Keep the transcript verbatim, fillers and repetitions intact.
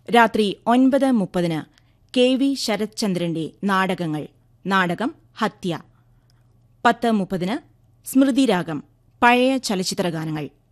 രാത്രി ഒൻപത് മുപ്പതിന് കെ വി ശരത്ചന്ദ്രന്റെ നാടകങ്ങൾ. നാടകം ഹത്യ. പത്ത് മുപ്പതിന് സ്മൃതിരാഗം, പഴയ ചലച്ചിത്രഗാനങ്ങൾ.